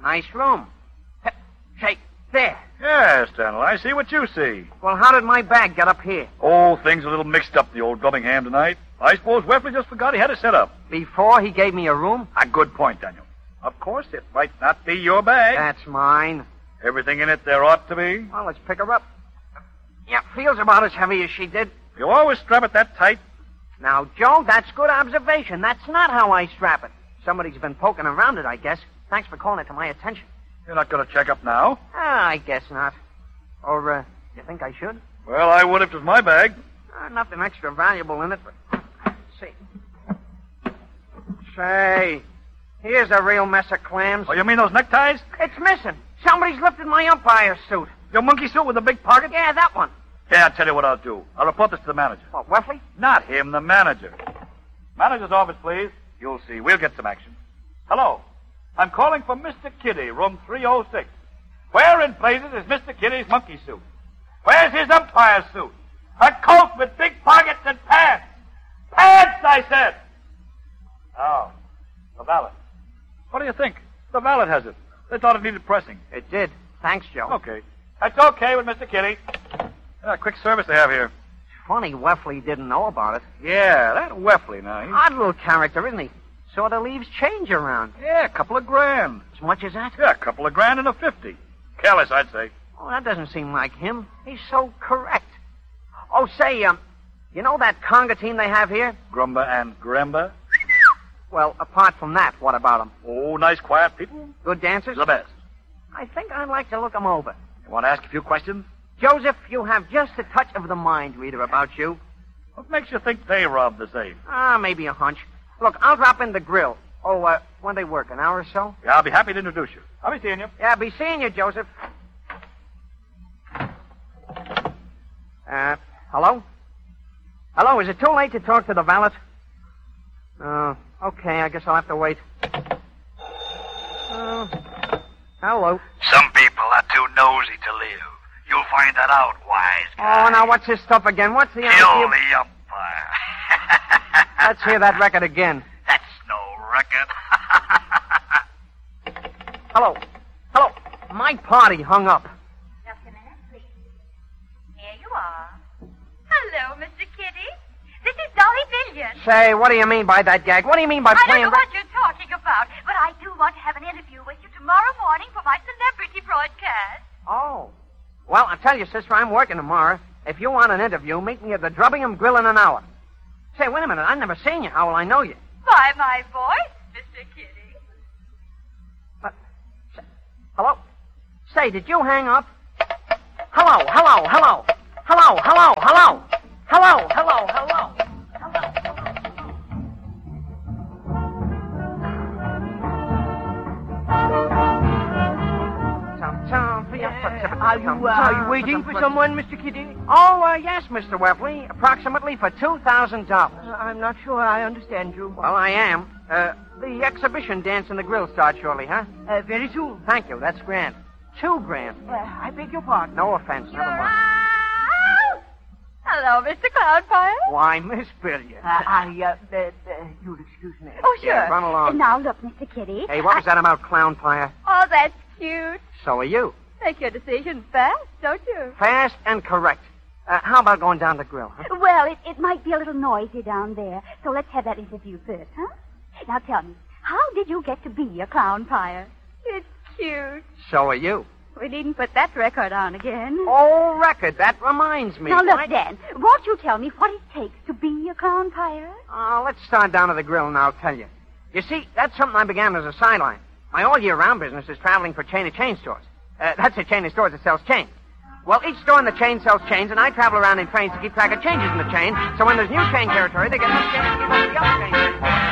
Nice room. Say, there. Yes, Daniel, I see what you see. Well, how did my bag get up here? Oh, things a little mixed up the old Birmingham tonight. I suppose Weffley just forgot he had it set up. Before he gave me a room? A good point, Daniel. Of course, it might not be your bag. That's mine. Everything in it there ought to be. Well, let's pick her up. Yeah, feels about as heavy as she did. You always strap it that tight. Now, Joe, that's good observation. That's not how I strap it. Somebody's been poking around it, I guess. Thanks for calling it to my attention. You're not going to check up now? I guess not. Or, you think I should? Well, I would if it was my bag. Nothing extra valuable in it, but... see. Say, here's a real mess of clams. Oh, you mean those neckties? It's missing. Somebody's lifted my umpire suit. Your monkey suit with the big pocket? Yeah, that one. Yeah, I'll tell you what I'll do. I'll report this to the manager. What, Weffley? Not him, the manager. Manager's office, please. You'll see. We'll get some action. Hello. I'm calling for Mr. Kitty, room 306. Where in blazes is Mr. Kitty's monkey suit? Where's his umpire suit? A coat with big pockets and pants. Pants, I said. Oh, the valet. What do you think? The valet has it. They thought it needed pressing. It did. Thanks, Joe. Okay. That's okay with Mr. Kitty. Quick service they have here. Funny Weffley didn't know about it. Yeah, that Weffley now. Odd little character, isn't he? Sort of leaves change around. Yeah, a couple of grand. As much as that? Yeah, a couple of grand and a 50. Careless, I'd say. Oh, that doesn't seem like him. He's so correct. Oh, say, you know that conga team they have here? Grumba and Gremba? Well, apart from that, what about them? Oh, nice, quiet people. Good dancers? The best. I think I'd like to look them over. You want to ask a few questions? Joseph, you have just a touch of the mind reader about you. What makes you think they robbed the safe? Maybe a hunch. Look, I'll drop in the grill. Oh, when they work, an hour or so? Yeah, I'll be happy to introduce you. I'll be seeing you. Yeah, be seeing you, Joseph. Hello? Hello, is it too late to talk to the valet? Okay, I guess I'll have to wait. Hello. Some people are too nosy to live. You'll find that out, wise guy. Oh, now what's this stuff again? What's the Kill idea? the umpire. Let's hear that record again. That's no record. Hello. Hello. My party hung up. Just a minute, please. Here you are. Hello, Mr. Kitty. This is Dolly Billion. Say, what do you mean by that gag? What do you mean by I playing... don't know what you're talking about, but I do want to have an interview with you tomorrow morning for my celebrity broadcast. Oh. Well, I'll tell you, sister, I'm working tomorrow. If you want an interview, meet me at the Drubbingham Grill in an hour. Say, wait a minute. I've never seen you. How will I know you? By my voice, Mr. Kitty. Hello? Say, did you hang up? Hello, hello, hello. Hello, hello, hello. Hello, hello, hello. Are you waiting for someone, Mr. Kitty? Oh, yes, Mr. Weffley. Approximately for $2,000. I'm not sure I understand you. Well, I am. The exhibition dance in the grill starts shortly, huh? Very soon. Thank you. That's grand. $2 grand. I beg your pardon. No offense. Never mind. Hello, Mr. Cloudfire. Why, Miss Billion. You'll excuse me. Oh, sure. Yeah, run along. Now, look, Mr. Kitty. Hey, what was that about clown fire? Oh, that's cute. So are you. Make your decision fast, don't you? Fast and correct. How about going down the grill, huh? Well, it might be a little noisy down there, so let's have that interview first, huh? Now tell me, how did you get to be a clown pyre? It's cute. So are you. We needn't put that record on again. Oh, record. That reminds me. Now look, Dan, won't you tell me what it takes to be a clown pyre? Let's start down to the grill and I'll tell you. You see, that's something I began as a sideline. My all-year-round business is traveling for chain of chain stores. That's a chain of stores that sells chains. Well, each store in the chain sells chains, and I travel around in trains to keep track of changes in the chain, so when there's new chain territory, they get new chains to keep up with the other chain.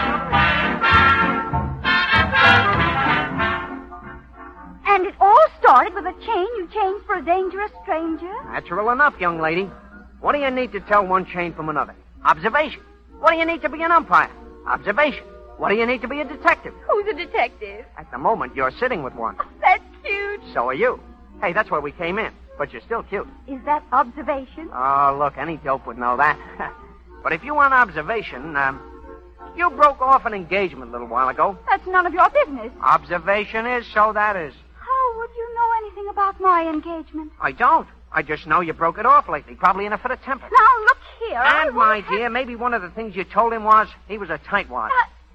And it all started with a chain you changed for a dangerous stranger? Natural enough, young lady. What do you need to tell one chain from another? Observation. What do you need to be an umpire? Observation. What do you need to be a detective? Who's a detective? At the moment, you're sitting with one. That's cute. So are you. Hey, that's where we came in. But you're still cute. Is that observation? Oh, look, any dope would know that. But if you want observation, You broke off an engagement a little while ago. That's none of your business. Observation is, so that is. How would you know anything about my engagement? I don't. I just know you broke it off lately, probably in a fit of temper. Now, look here. And, my dear, maybe one of the things you told him was he was a tightwad.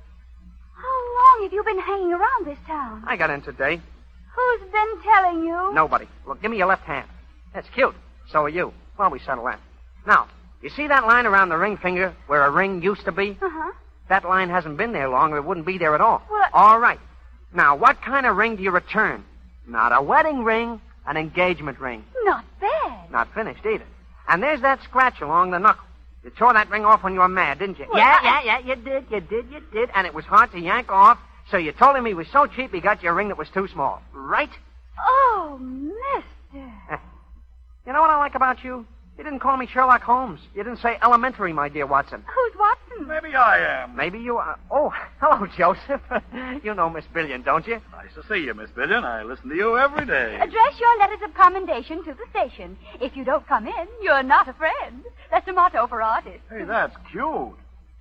How long have you been hanging around this town? I got in today. Who's been telling you? Nobody. Look, give me your left hand. That's cute. So are you. Well, we settle that. Now, you see that line around the ring finger where a ring used to be? Uh-huh. That line hasn't been there long, or it wouldn't be there at all. Well, All right. Now, what kind of ring do you return? Not a wedding ring, an engagement ring. Not bad. Not finished either. And there's that scratch along the knuckle. You tore that ring off when you were mad, didn't you? Well, Yeah, you did. And it was hard to yank off, so you told him he was so cheap he got you a ring that was too small. Right? Oh, mister. You know what I like about you? You didn't call me Sherlock Holmes. You didn't say elementary, my dear Watson. Who's Watson? Maybe I am. Maybe you are. Oh, hello, Joseph. You know Miss Billion, don't you? Nice to see you, Miss Billion. I listen to you every day. Address your letters of commendation to the station. If you don't come in, you're not a friend. That's the motto for artists. Hey, that's cute.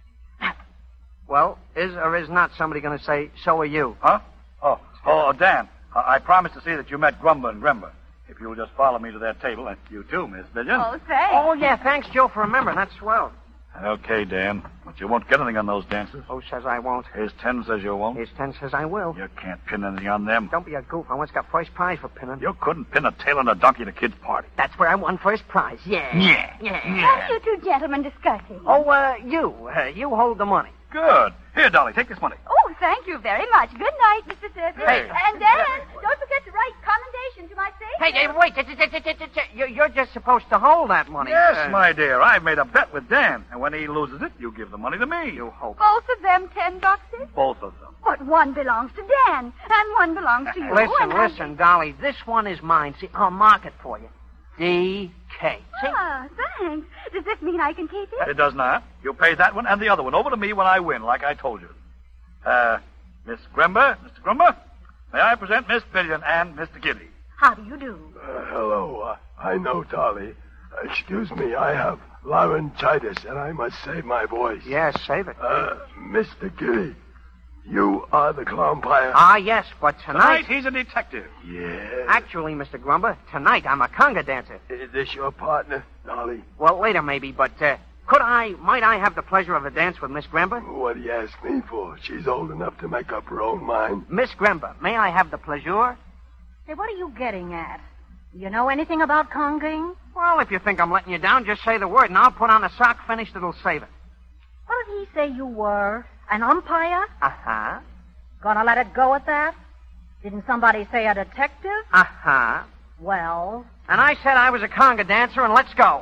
Well, is or is not somebody going to say, so are you? Huh? Oh, Dan, I promised to see that you met Grumber and Grimber. If you'll just follow me to their table, and you too, Miss Billion. Oh, thanks. Oh, yeah, thanks, Joe, for remembering. That's swell. Okay, Dan, but you won't get anything on those dances. Who says I won't? Here's 10 says you won't. Here's 10 says I will. You can't pin anything on them. Don't be a goof. I once got first prize for pinning. You couldn't pin a tail on a donkey at a kid's party. That's where I won first prize. Yeah. Why are you two gentlemen discussing? Oh, you hold the money. Good. Here, Dolly, take this money. Oh, thank you very much. Good night, Mr. Surface. Hey. And Dan, don't forget to write commendation to my station. Hey, wait. You're just supposed to hold that money. Yes, my dear. I've made a bet with Dan, and when he loses it, you give the money to me. You hope. Both of them $10? Both of them. But one belongs to Dan, and one belongs to you. Listen, Dolly. This one is mine. See, I'll mark it for you. D.K. See? Ah, thanks. Does this mean I can keep it? It does not. You pay that one and the other one over to me when I win, like I told you. Miss Grimber, Mr. Grumber, may I present Miss Billion and Mr. Kitty? How do you do? Hello. I know, Dolly. Excuse me, I have laryngitis, and I must save my voice. Yes, save it. Mr. Kitty, you are the clown player. Ah, yes, but Tonight he's a detective. Yeah. Actually, Mr. Grumber, tonight I'm a conga dancer. Is this your partner, Dolly? Well, later maybe, but might I have the pleasure of a dance with Miss Grumber? What do you ask me for? She's old enough to make up her own mind. Miss Grumber, may I have the pleasure? Hey, what are you getting at? You know anything about congaing? Well, if you think I'm letting you down, just say the word, and I'll put on a sock finish that'll save it. What did he say you were? An umpire? Uh-huh. Gonna let it go at that? Didn't somebody say a detective? Uh-huh. Well, And I said I was a conga dancer, and let's go.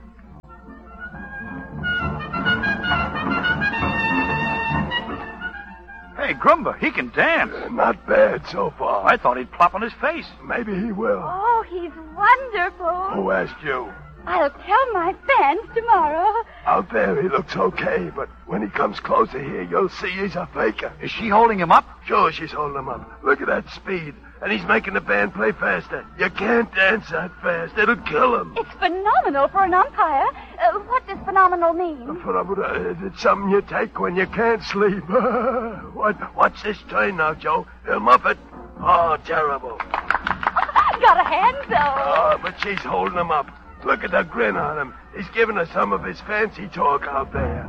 Hey, Grumber, he can dance. Not bad so far. I thought he'd plop on his face. Maybe he will. Oh, he's wonderful. Who asked you? I'll tell my fans tomorrow. Out there, he looks okay, but when he comes closer here, you'll see he's a faker. Is she holding him up? Sure, she's holding him up. Look at that speed. And he's making the band play faster. You can't dance that fast. It'll kill him. It's phenomenal for an umpire. What does phenomenal mean? It's something you take when you can't sleep. Watch this turn now, Joe. He'll muff it. Oh, terrible. Got a hand, though. Oh, but she's holding him up. Look at the grin on him. He's giving us some of his fancy talk out there.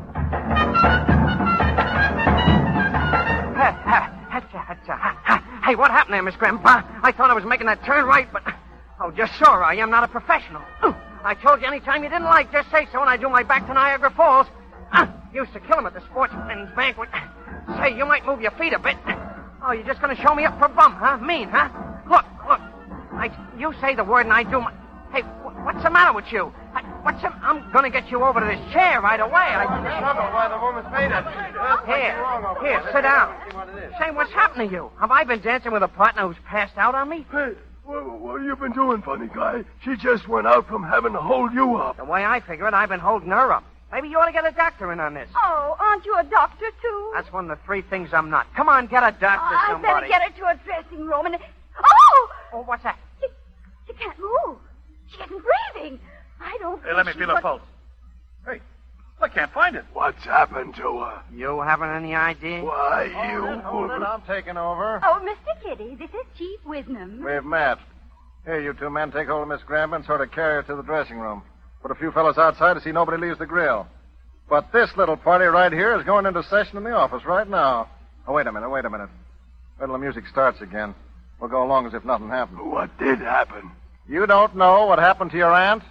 Hey, what happened there, Miss Grandpa? I thought I was making that turn right, but... Oh, just so I am not a professional. I told you any time you didn't like, just say so, and I do my back to Niagara Falls. Used to kill him at the sportsman's banquet. Say, you might move your feet a bit. Oh, you're just going to show me up for bum, huh? Mean, huh? Look. You say the word and I do my... Hey, what's the matter with you? I'm going to get you over to this chair right away. Why the woman's made it? Here, sit down. Say, what's happened to you? Have I been dancing with a partner who's passed out on me? Hey, what have you been doing, funny guy? She just went out from heaven to hold you up. The way I figure it, I've been holding her up. Maybe you ought to get a doctor in on this. Oh, aren't you a doctor, too? That's one of the three things I'm not. Come on, get a doctor, I somebody. better get her to a dressing room and... Oh! Oh, what's that? She can't move. She isn't breathing. I don't Hey, let me feel her pulse. Hey, look, can't find it. What's happened to her? You haven't any idea? Why, Hold it. I'm taking over. Oh, Mr. Kitty, this is Chief Wisnam. We've met. Here, you two men, take hold of Miss Granby and sort of carry her to the dressing room. Put a few fellows outside to see nobody leaves the grill. But this little party right here is going into session in the office right now. Oh, wait a minute. Wait till the music starts again. We'll go along as if nothing happened. What did happen? You don't know what happened to your aunt?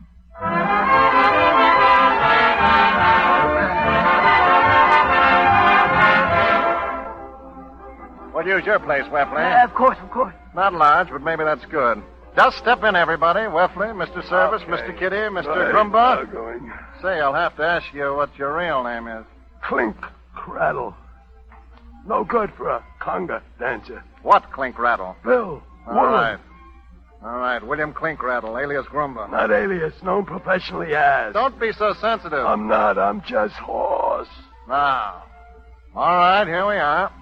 We'll use your place, Weffley. Of course. Not large, but maybe that's good. Just step in, everybody. Weffley, Mr. Service, Okay. Mr. Kitty, Mr. Right. Grumba. Going. Say, I'll have to ask you what your real name is. Clink, craddle. No good for a conga dancer. What Clink Rattle? Bill. All right. William Clink Rattle, alias Grumba. Not alias, known professionally as. Don't be so sensitive. I'm not. I'm just hoarse. Now. All right, here we are.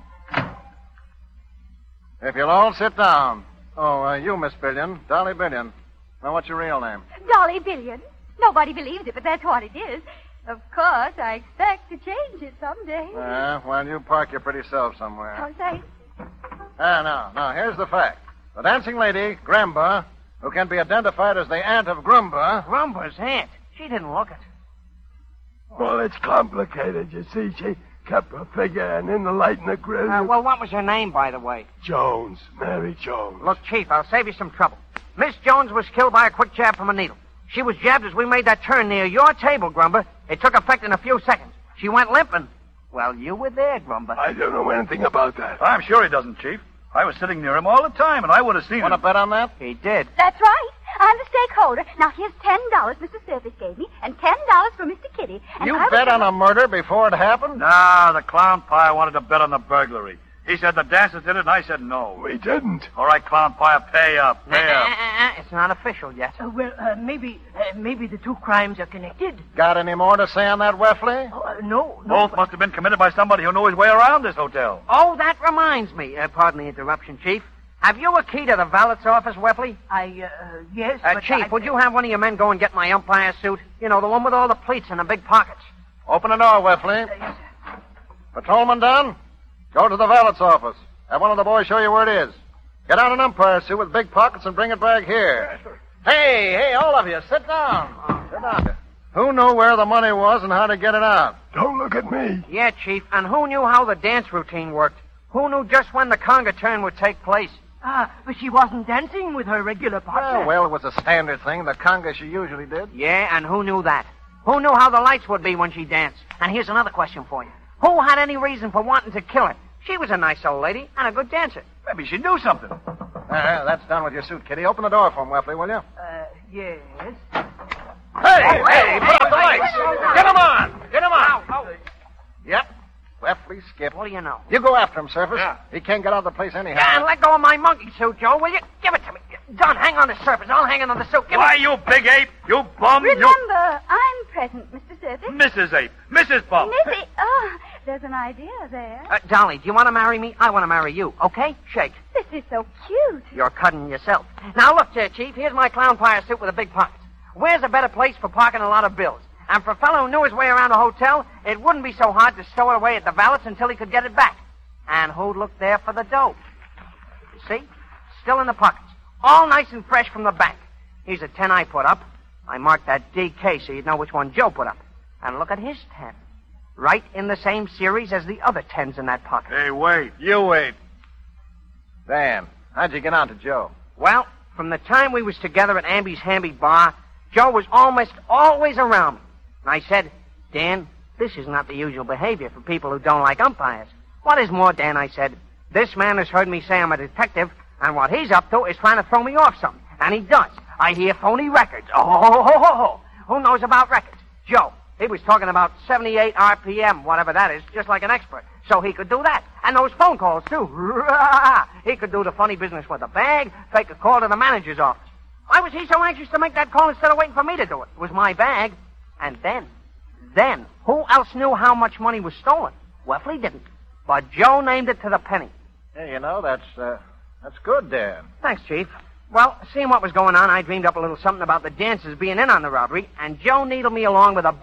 If you'll all sit down. Oh, you, Miss Billion. Dolly Billion. Now, what's your real name? Dolly Billion. Nobody believes it, but that's what it is. Of course, I expect to change it someday. Well, you park your pretty self somewhere. Oh, thanks. Now, here's the fact. The dancing lady, Gramba, who can be identified as the aunt of Grumba. Grumba's aunt. She didn't look it. Well, it's complicated. You see, she kept her figure and in the light in the grill. Well, what was her name, by the way? Jones. Mary Jones. Look, Chief, I'll save you some trouble. Miss Jones was killed by a quick jab from a needle. She was jabbed as we made that turn near your table, Grumba. It took effect in a few seconds. She went limping. Well, you were there, Grumba. I don't know anything about that. I'm sure he doesn't, Chief. I was sitting near him all the time, and I would have seen Want to him. bet on that? He did. That's right. I'm the stakeholder. Now, here's $10 Mr. Surface gave me, and $10 for Mr. Kitty. And You I bet was... on a murder before it happened? Nah, the clown pie wanted to bet on the burglary. He said the dancers did it, and I said no. We didn't. All right, clown pie, pay up. It's not official yet. Maybe the two crimes are connected. Got any more to say on that, Weffley? No. Both must have been committed by somebody who knew his way around this hotel. Oh, that reminds me. Pardon the interruption, Chief. Have you a key to the valet's office, Wepley? Yes, but Chief, would you have one of your men go and get my umpire suit? You know, the one with all the pleats and the big pockets. Open the door, Weffley. Patrolman Dunn, go to the valet's office. Have one of the boys show you where it is. Get out an umpire suit with big pockets and bring it back here. Hey, all of you, sit down. Sit down. Who knew where the money was and how to get it out? Don't look at me. Yeah, Chief, and who knew how the dance routine worked? Who knew just when the conga turn would take place? But she wasn't dancing with her regular partner. Well, it was a standard thing, the conga she usually did. Yeah, and who knew that? Who knew how the lights would be when she danced? And here's another question for you. Who had any reason for wanting to kill her? She was a nice old lady and a good dancer. Maybe she knew something. That's done with your suit, Kitty. Open the door for him, Weffley, will you? Yes. Hey, put up the lights. Get him on. Get him on. Yep. Weffley, Skip. What do you know? You go after him, Surface. Yeah. He can't get out of the place anyhow. And let go of my monkey suit, Joe, will you? Give it to me. Don, hang on the surface. I'll hang on the suit. Give Why, me... you big ape, you bum, Remember, I'm present, Mr. Surface. Mrs. Ape, Mrs. Bum. Missy, there's an idea there. Dolly, do you want to marry me? I want to marry you, okay? Shake. This is so cute. You're cutting yourself. Now, look, Chief, here's my clown pie suit with the big pockets. Where's a better place for parking a lot of bills? And for a fellow who knew his way around a hotel, it wouldn't be so hard to stow it away at the valet's until he could get it back. And who'd look there for the dough? You see? Still in the pockets. All nice and fresh from the bank. Here's a 10 I put up. I marked that DK so you'd know which one Joe put up. And look at his 10. Right in the same series as the other 10s in that pocket. Hey, wait. You wait. Dan, how'd you get on to Joe? Well, from the time we was together at Amby's Hamby Bar, Joe was almost always around me. And I said, Dan, this is not the usual behavior for people who don't like umpires. What is more, Dan, I said, this man has heard me say I'm a detective, and what he's up to is trying to throw me off something. And he does. I hear phony records. Oh. Who knows about records? Joe. He was talking about 78 RPM, whatever that is, just like an expert. So he could do that. And those phone calls, too. He could do the funny business with a bag, fake a call to the manager's office. Why was he so anxious to make that call instead of waiting for me to do it? It was my bag. And then, who else knew how much money was stolen? Weffley didn't. But Joe named it to the penny. Hey, you know, that's good, Dan. Thanks, Chief. Well, seeing what was going on, I dreamed up a little something about the dancers being in on the robbery, and Joe needled me along with a bet.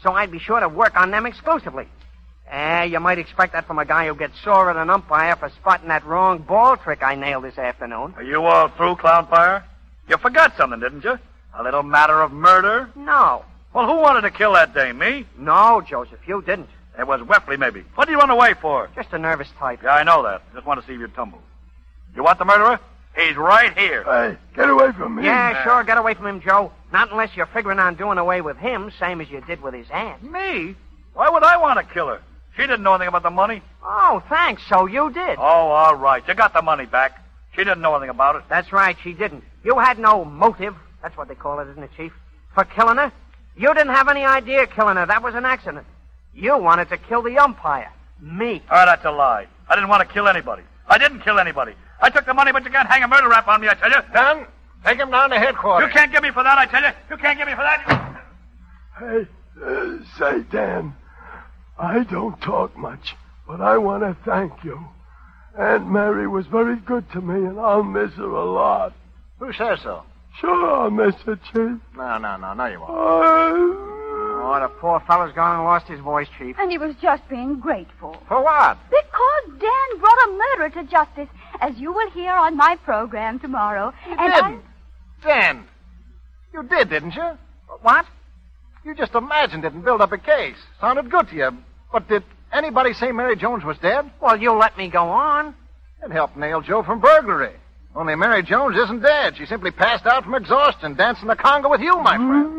so I'd be sure to work on them exclusively. You might expect that from a guy who gets sore at an umpire for spotting that wrong ball trick I nailed this afternoon. Are you all through, Clownfire? You forgot something, didn't you? A little matter of murder? No. Well, who wanted to kill that dame, me? No, Joseph, you didn't. It was Wefley, maybe. What did you run away for? Just a nervous type. Yeah, I know that. Just want to see if you'd tumble. You want the murderer? He's right here. Hey, get away from me. Yeah, sure, get away from him, Joe. Not unless you're figuring on doing away with him, same as you did with his aunt. Me? Why would I want to kill her? She didn't know anything about the money. Oh, thanks, so you did. Oh, all right. You got the money back. She didn't know anything about it. That's right, she didn't. You had no motive, that's what they call it, isn't it, Chief? For killing her? You didn't have any idea of killing her. That was an accident. You wanted to kill the umpire. Me. Oh, that's a lie. I didn't want to kill anybody. I didn't kill anybody. I took the money, but you can't hang a murder rap on me, I tell you. Don, take him down to headquarters. You can't get me for that, I tell you. You can't get me for that. Hey, say, Dan, I don't talk much, but I want to thank you. Aunt Mary was very good to me, and I'll miss her a lot. Who says so? Sure, I'll miss her, Chief. No, you won't. Oh, the poor fellow's gone and lost his voice, Chief. And he was just being grateful. For what? Because Dan brought a murderer to justice, as you will hear on my program tomorrow. You didn't. Dan, you did, didn't you? What? You just imagined it and built up a case. Sounded good to you. But did anybody say Mary Jones was dead? Well, you let me go on. It helped nail Joe from burglary. Only Mary Jones isn't dead. She simply passed out from exhaustion dancing the conga with you, my friend.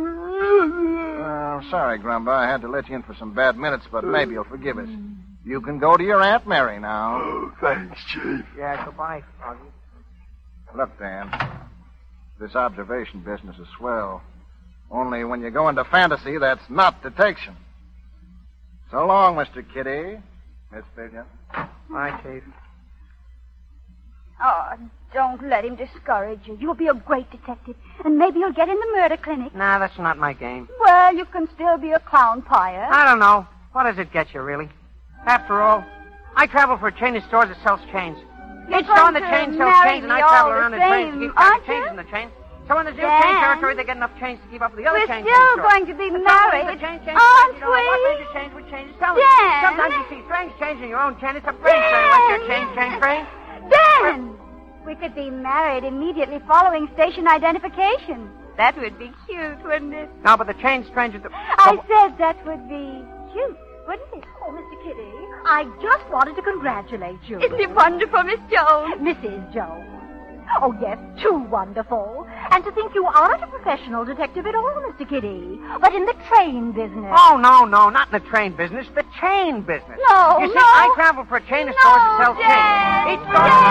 Sorry, Grumba. I had to let you in for some bad minutes, but maybe you'll forgive us. You can go to your Aunt Mary now. Oh, thanks, Chief. Yeah, goodbye, Foggy. Look, Dan, this observation business is swell. Only when you go into fantasy, that's not detection. So long, Mr. Kitty. Miss Vivian. Bye, Chief. Oh, don't let him discourage you. You'll be a great detective, and maybe you'll get in the murder clinic. Nah, that's not my game. Well, you can still be a clown pyre. I don't know. What does it get you, really? After all, I travel for a chain of stores that sells chains. Each store in the chain sells chains, and I travel around in trains to keep track of chains in the chain. So when there's new chain territory, they get enough chains to keep up with the other chains. We're still going to be married, aren't we? What major change would change selling? Sometimes you see strange change in your own chain. It's a brain train, like your chain train. Dan! We could be married immediately following station identification. That would be cute, wouldn't it? No, but the chain stranger... I said that would be cute, wouldn't it? Oh, Mr. Kitty, I just wanted to congratulate you. Isn't it wonderful, Miss Jones? Mrs. Jones. Oh, yes, too wonderful. And to think you aren't a professional detective at all, Mr. Kitty, but in the train business. Oh, no, not in the train business, the chain business. No, You see, I travel for a chain of stores that sells chains. Each store